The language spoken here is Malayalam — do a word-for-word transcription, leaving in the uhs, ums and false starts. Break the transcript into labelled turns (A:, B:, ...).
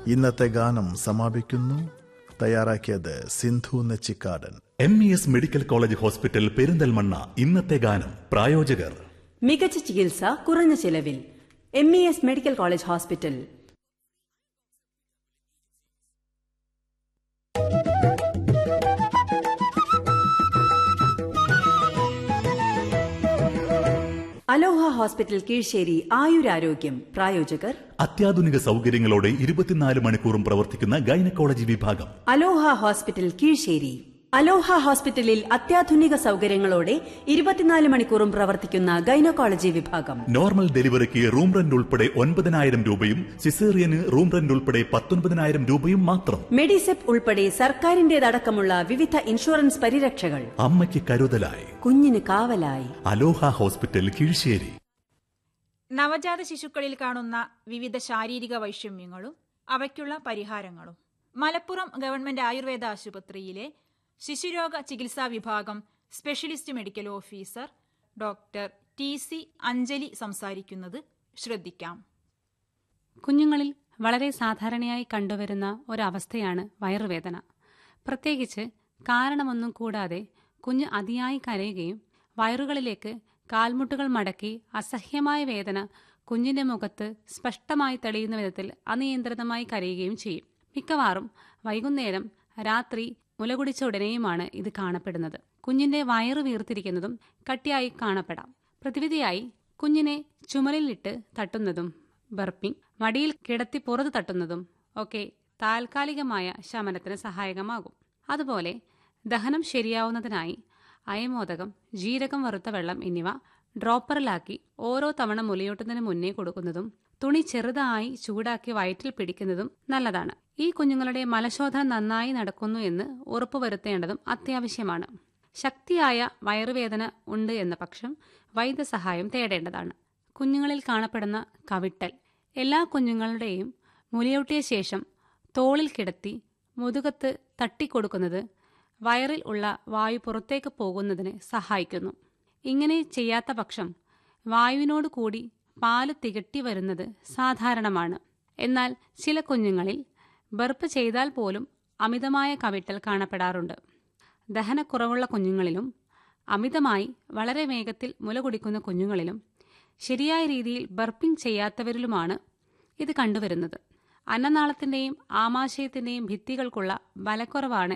A: ഇന്നത്തെ ഗാനം സമാപിക്കുന്നു. തയ്യാറാക്കിയത് Sindhu Nechikkadan.
B: M E S medical college hospital Perinthalmanna. ഇന്നത്തെ ഗാനം പ്രായോജകർ
C: മികച്ച ചികിത്സ കുറഞ്ഞ ചെലവിൽ. M E S medical college hospital. അലോഹ ഹോസ്പിറ്റൽ കീഴ്ശേരി. ആയുരാരോഗ്യം പ്രായോജകർ
B: അത്യാധുനിക സൗകര്യങ്ങളോടെ ഇരുപത്തിനാല് മണിക്കൂറും പ്രവർത്തിക്കുന്ന ഗൈനക്കോളജി വിഭാഗം.
C: അലോഹ ഹോസ്പിറ്റൽ കീഴ്ശേരി. അലോഹ ഹോസ്പിറ്റലിൽ അത്യാധുനിക സൗകര്യങ്ങളോടെ ഇരുപത്തിനാല് മണിക്കൂറും പ്രവർത്തിക്കുന്ന ഗൈനക്കോളജി വിഭാഗം.
B: നോർമൽ ഡെലിവറിക്ക് റൂം റെന്റ് ഉൾപ്പെടെ ഒൻപതിനായിരം രൂപയും സിസേറിയന് റൂം റെന്റ് ഉൾപ്പെടെ പത്തൊൻപതിനായിരം രൂപയും മാത്രം.
C: മെഡിസെപ് ഉൾപ്പെടെ സർക്കാരിന്റേതടക്കമുള്ള വിവിധ ഇൻഷുറൻസ് പരിരക്ഷകൾ.
B: അമ്മയ്ക്ക് കരുതലായി,
C: കുഞ്ഞിന് കാവലായി.
B: അലോഹ ഹോസ്പിറ്റൽ കീഴ്ശേരി.
D: നവജാത ശിശുക്കളിൽ കാണുന്ന വിവിധ ശാരീരിക വൈഷമ്യങ്ങളും അവയ്ക്കുള്ള പരിഹാരങ്ങളും. മലപ്പുറം ഗവൺമെന്റ് ആയുർവേദ ആശുപത്രിയിലെ ശിശുരോഗ ചികിത്സാ വിഭാഗം specialist medical officer doctor T C Anjali സംസാരിക്കുന്നത് ശ്രദ്ധിക്കാം.
E: കുഞ്ഞുങ്ങളിൽ വളരെ സാധാരണയായി കണ്ടുവരുന്ന ഒരവസ്ഥയാണ് വയറുവേദന. പ്രത്യേകിച്ച് കാരണമൊന്നും കൂടാതെ കുഞ്ഞ് അതിയായി കരയുകയും വയറുകളിലേക്ക് കാൽമുട്ടുകൾ മടക്കി അസഹ്യമായ വേദന കുഞ്ഞിന്റെ മുഖത്ത് സ്പഷ്ടമായി തെളിയുന്ന വിധത്തിൽ അനിയന്ത്രിതമായി കരയുകയും ചെയ്യും. മിക്കവാറും വൈകുന്നേരം, രാത്രി മുലകുടിച്ച ഉടനെയുമാണ് ഇത് കാണപ്പെടുന്നത്. കുഞ്ഞിന്റെ വയറു വീർത്തിരിക്കുന്നതും കട്ടിയായി കാണപ്പെടാം. പ്രതിവിധിയായി കുഞ്ഞിനെ ചുമലിലിട്ട് തട്ടുന്നതും ബർപ്പിംഗ്, മടിയിൽ കിടത്തി പുറത്ത് തട്ടുന്നതും ഒക്കെ താൽക്കാലികമായ ശമനത്തിന് സഹായകമാകും. അതുപോലെ ദഹനം ശരിയാവുന്നതിനായി അയമോദകം, ജീരകം വറുത്ത വെള്ളം എന്നിവ ഡ്രോപ്പറിലാക്കി ഓരോ തവണ മുലയൂട്ടുന്നതിന് മുന്നേ കൊടുക്കുന്നതും തുണി ചെറുതായി ചൂടാക്കി വയറ്റിൽ പിടിക്കുന്നതും നല്ലതാണ്. ഈ കുഞ്ഞുങ്ങളുടെ മലശോധന നന്നായി നടക്കുന്നു എന്ന് ഉറപ്പുവരുത്തേണ്ടതും അത്യാവശ്യമാണ്. ശക്തിയായ വയറുവേദന ഉണ്ട് എന്ന പക്ഷം വൈദ്യസഹായം തേടേണ്ടതാണ്. കുഞ്ഞുങ്ങളിൽ കാണപ്പെടുന്ന കവിട്ടൽ. എല്ലാ കുഞ്ഞുങ്ങളുടെയും മുലയൂട്ടിയ ശേഷം തോളിൽ കിടത്തി മുതുകത്ത് തട്ടിക്കൊടുക്കുന്നത് വയറിൽ ഉള്ള വായു പുറത്തേക്ക് പോകുന്നതിന് സഹായിക്കുന്നു. ഇങ്ങനെ ചെയ്യാത്ത പക്ഷം വായുവിനോട് കൂടി പാല് തികട്ടി വരുന്നത് സാധാരണമാണ്. എന്നാൽ ചില കുഞ്ഞുങ്ങളിൽ ബർപ്പ് ചെയ്താൽ പോലും അമിതമായ കവിട്ടൽ കാണപ്പെടാറുണ്ട്. ദഹനക്കുറവുള്ള കുഞ്ഞുങ്ങളിലും അമിതമായി വളരെ വേഗത്തിൽ മുല കുടിക്കുന്ന കുഞ്ഞുങ്ങളിലും ശരിയായ രീതിയിൽ ബർപ്പിംഗ് ചെയ്യാത്തവരിലുമാണ് ഇത് കണ്ടുവരുന്നത്. അന്നനാളത്തിന്റെയും ആമാശയത്തിന്റെയും ഭിത്തികൾക്കുള്ള ബലക്കുറവാണ്